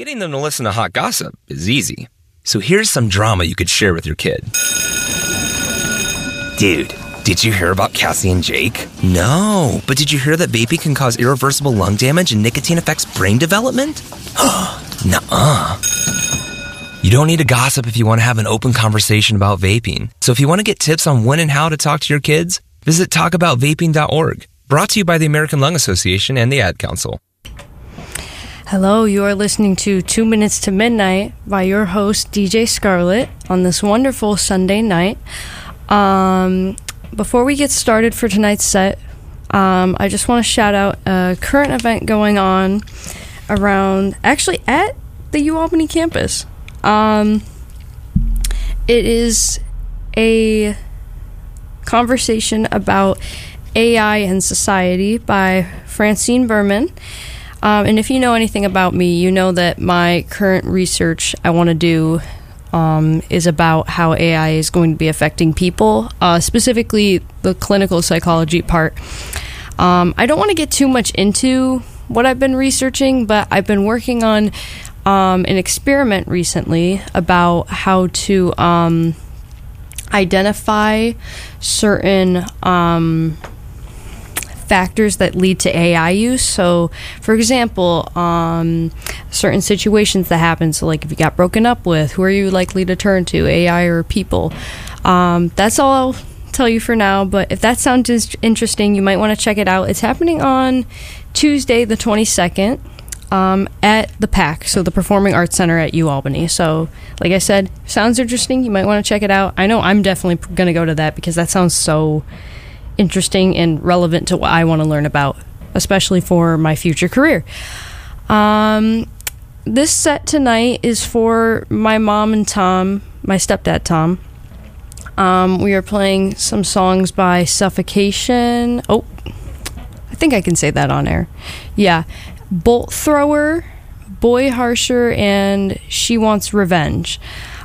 Getting them to listen to hot gossip is easy. So here's some drama you could share with your kid. Dude, did you hear about Cassie and Jake? No, but did you hear that vaping can cause irreversible lung damage and nicotine affects brain development? Nuh-uh. You don't need to gossip if you want to have an open conversation about vaping. So if you want to get tips on when and how to talk to your kids, visit talkaboutvaping.org. Brought to you by the American Lung Association and the Ad Council. Hello, you are listening to 2 Minutes to Midnight by your host, DJ Scarlett, on this wonderful Sunday night. Before we get started for tonight's set, I just want to shout out a current event going on around, actually at the UAlbany campus. It is a conversation about AI and Society by Francine Berman. And if you know anything about me, you know that my current research I want to do is about how AI is going to be affecting people, specifically the clinical psychology part. I don't want to get too much into what I've been researching, but I've been working on an experiment recently about how to identify certain factors that lead to AI use. So, for example, certain situations that happen. So, like if you got broken up with, who are you likely to turn to, AI or people? That's all I'll tell you for now. But if that sounds interesting, you might want to check it out. It's happening on Tuesday, the 22nd, at the PAC, so the Performing Arts Center at UAlbany. So, like I said, sounds interesting. You might want to check it out. I know I'm definitely going to go to that because that sounds so interesting and relevant to what I want to learn about, especially for my future career. This set tonight is for my mom and Tom, my stepdad Tom. We are playing some songs by Suffocation. Oh, I think I can say that on air. Yeah. Bolt Thrower, Boy Harsher, and She Wants Revenge.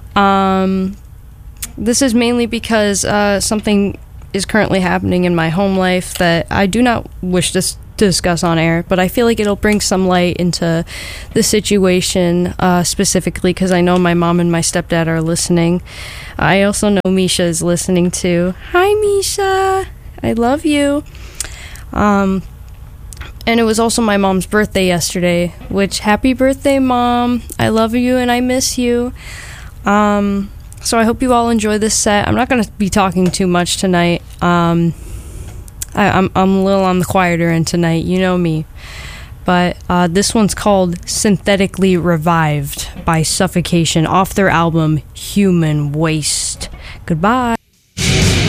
This is mainly because something is currently happening in my home life that I do not wish to discuss on air, but I feel like it'll bring some light into the situation, specifically because I know my mom and my stepdad are listening. I also know Misha is listening too. Hi, Misha. I love you. And it was also my mom's birthday yesterday, which, happy birthday, Mom. I love you and I miss you. So I hope you all enjoy this set. I'm not going to be talking too much tonight. I'm a little on the quieter end tonight. You know me. But this one's called Synthetically Revived by Suffocation off their album Human Waste. Goodbye.